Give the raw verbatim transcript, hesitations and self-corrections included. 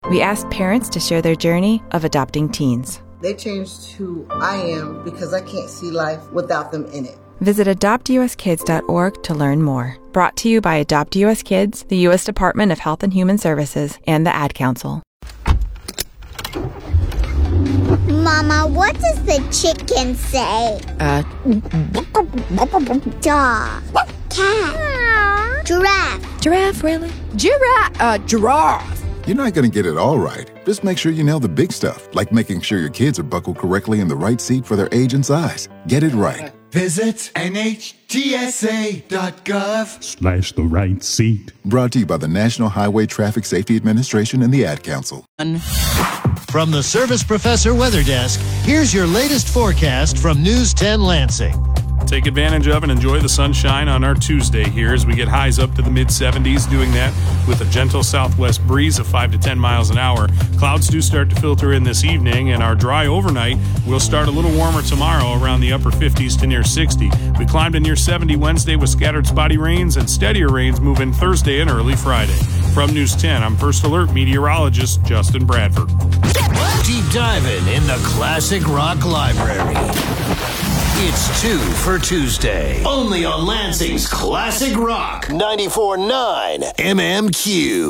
We asked parents to share their journey of adopting teens. They changed who I am because I can't see life without them in it. Visit adopt u s kids dot org to learn more. Brought to you by Adopt U S Kids, the U S Department of Health and Human Services, and the Ad Council. Mama, what does the chicken say? Uh, Dog. Cat. Giraffe. Giraffe, really? Giraffe. Uh, giraffe. You're not going to get it all right. Just make sure you nail the big stuff, like making sure your kids are buckled correctly in the right seat for their age and size. Get it right. Visit N H T S A dot gov slash the right seat. Brought to you by the National Highway Traffic Safety Administration and the Ad Council. From the Service Professor Weather Desk, here's your latest forecast from News ten Lansing. Take advantage of and enjoy the sunshine on our Tuesday here as we get highs up to the mid seventies, doing that with a gentle southwest breeze of five to ten miles an hour. Clouds do start to filter in this evening, and our dry overnight will start a little warmer tomorrow around the upper fifties to near sixty. We climbed to near seventy Wednesday with scattered spotty rains, and steadier rains move in Thursday and early Friday. From News ten, I'm First Alert meteorologist Justin Bradford. Deep diving in the Classic Rock Library. It's two for Tuesday. Only on Lansing's Classic Rock ninety-four point nine M M Q.